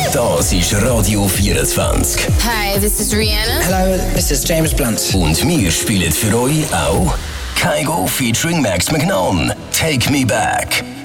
Das ist Radio 24. Hi, this is Rihanna. Hello, this is James Blunt. Und wir spielen für euch auch Kygo featuring Max McNown. Take Me Back.